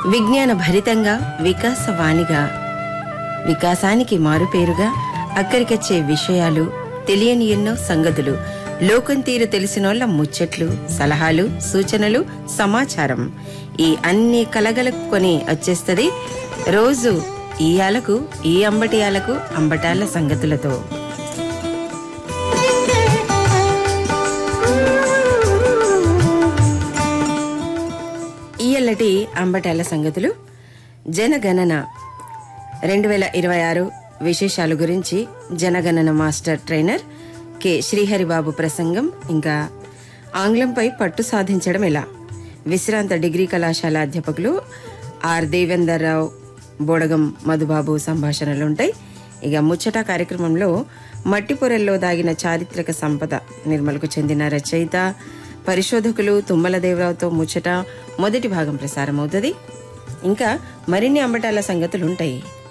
విజ్ఞాన భరితంగా, వికాసవాణిగా, వికాసానికి మారుపేరుగా, అక్కడికొచ్చే విషయాలు, తెలియని ఎన్నో సంగతులు, లోకం తీరు తెలిసినోళ్ల ముచ్చట్లు, సలహాలు, సూచనలు, సమాచారం ఈ అన్ని కలగలుపుకొని వచ్చేస్తది రోజు ఈ ఆలకు, ఈ అంబటియాలకు, అంబటాల సంగతులతో. ఈయల్లటి అంబటాల సంగతులు జనగణన 2026 విశేషాల గురించి జనగణన మాస్టర్ ట్రైనర్ కె శ్రీహరిబాబు ప్రసంగం, ఇంకా ఆంగ్లంపై పట్టు సాధించడం ఎలా, విశ్రాంత డిగ్రీ కళాశాల అధ్యాపకులు ఆర్ దేవేందర్ రావు, బోడగం మధుబాబు సంభాషణలుంటాయి. ఇక ముచ్చట కార్యక్రమంలో మట్టిపొరల్లో దాగిన చారిత్రక సంపద నిర్మలకు చెందిన రచయిత పరిశోధకులు తుమ్మల దేవరావుతో ముచ్చట మొదటి భాగం ప్రసారం అవుతుంది. ఇంకా మరిన్ని అంబటాల సంగతులుంటాయి.